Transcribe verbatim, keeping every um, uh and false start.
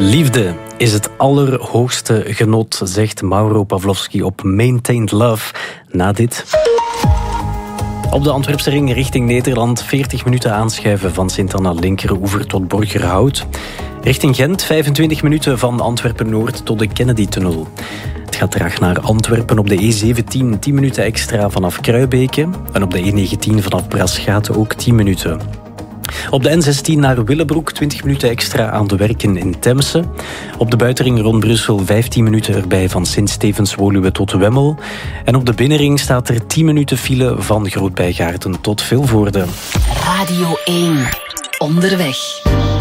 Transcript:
Liefde is het allerhoogste genot, zegt Mauro Pavlovski op Maintained Love. Na dit. Op de Antwerpse ring richting Nederland veertig minuten aanschuiven van Sint-Anna Linkeroever tot Borgerhout. Richting Gent vijfentwintig minuten van Antwerpen-Noord tot de Kennedy-tunnel. Het gaat traag naar Antwerpen op de E zeventien, tien minuten extra vanaf Kruibeke. En op de E negentien vanaf Braschaat ook tien minuten. Op de N zestien naar Willebroek twintig minuten extra aan de werken in Temse. Op de buitenring rond Brussel vijftien minuten erbij van Sint-Stevens-Woluwe tot Wemmel. En op de binnenring staat er tien minuten file van Groot-Bijgaarden tot Vilvoorde. Radio één. Onderweg.